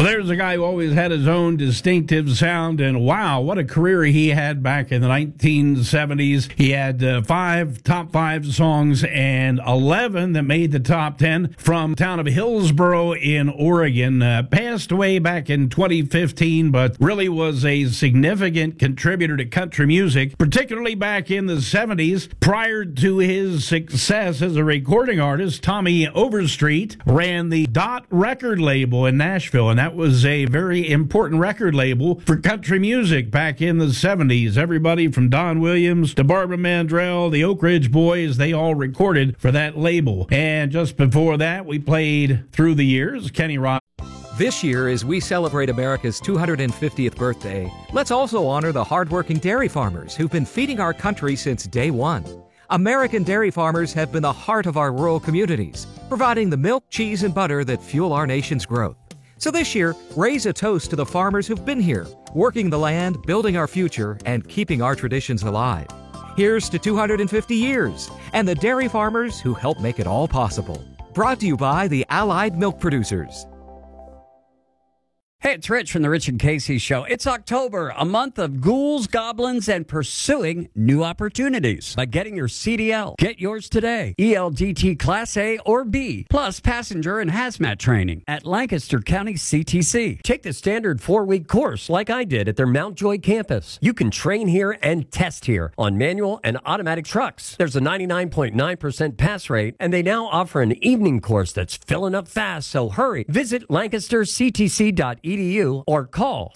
Well, there's a guy who always had his own distinctive sound, and wow, what a career he had back in the 1970s. He had 5 top 5 songs and 11 that made the top 10 from town of Hillsboro in Oregon. Passed away back in 2015, but really was a significant contributor to country music, particularly back in the 70s. Prior to his success as a recording artist, Tommy Overstreet ran the Dot record label in Nashville, and that was a very important record label for country music back in the 70s. Everybody from Don Williams to Barbara Mandrell, the Oak Ridge Boys, they all recorded for that label. And just before that, we played Through the Years, Kenny Rogers. This year, as we celebrate America's 250th birthday, let's also honor the hardworking dairy farmers who've been feeding our country since day one. American dairy farmers have been the heart of our rural communities, providing the milk, cheese, and butter that fuel our nation's growth. So this year, raise a toast to the farmers who've been here, working the land, building our future, and keeping our traditions alive. Here's to 250 years, and the dairy farmers who help make it all possible. Brought to you by the Allied Milk Producers. Hey, it's Rich from the Rich and Casey Show. It's October, a month of ghouls, goblins, and pursuing new opportunities by getting your CDL. Get yours today. ELDT Class A or B, plus passenger and hazmat training at Lancaster County CTC. Take the standard 4-week course like I did at their Mount Joy campus. You can train here and test here on manual and automatic trucks. There's a 99.9% pass rate, and they now offer an evening course that's filling up fast, so hurry. Visit lancasterctc.edu or call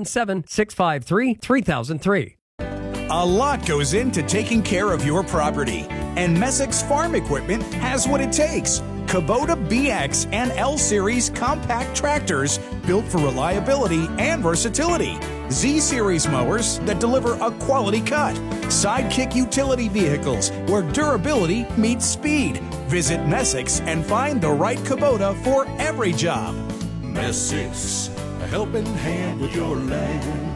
717-653-3003. A lot goes into taking care of your property, and Messick's Farm Equipment has what it takes. Kubota BX and L Series compact tractors built for reliability and versatility. Z Series mowers that deliver a quality cut. Sidekick utility vehicles where durability meets speed. Visit Messick's and find the right Kubota for every job. Messick's, a helping hand with your land.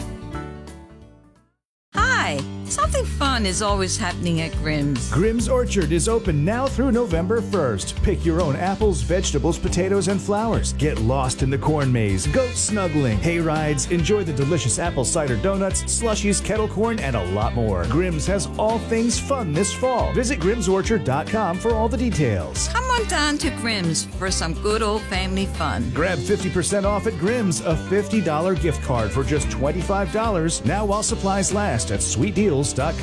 Hi! Something fun is always happening at Grimm's. Grimm's Orchard is open now through November 1st. Pick your own apples, vegetables, potatoes, and flowers. Get lost in the corn maze, goat snuggling, hay rides, enjoy the delicious apple cider donuts, slushies, kettle corn, and a lot more. Grimm's has all things fun this fall. Visit grimmsorchard.com for all the details. Come on down to Grimm's for some good old family fun. Grab 50% off at Grimm's, a $50 gift card for just $25, now while supplies last at sweetdeals.com.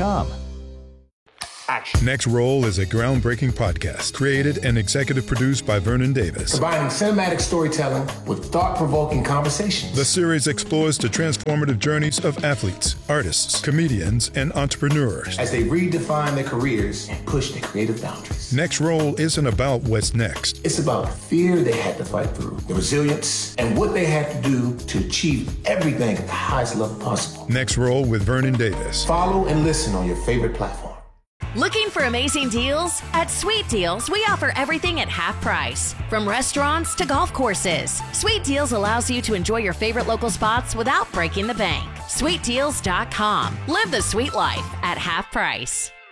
Next Roll is a groundbreaking podcast created and executive produced by Vernon Davis. Combining cinematic storytelling with thought-provoking conversations. The series explores the transformative journeys of athletes, artists, comedians, and entrepreneurs as they redefine their careers and push their creative boundaries. Next Roll isn't about what's next. It's about the fear they had to fight through, the resilience, and what they had to do to achieve everything at the highest level possible. Next Roll with Vernon Davis. Follow and listen on your favorite platform. Looking for amazing deals? At Sweet Deals, we offer everything at half price. From restaurants to golf courses, Sweet Deals allows you to enjoy your favorite local spots without breaking the bank. SweetDeals.com. Live the sweet life at half price.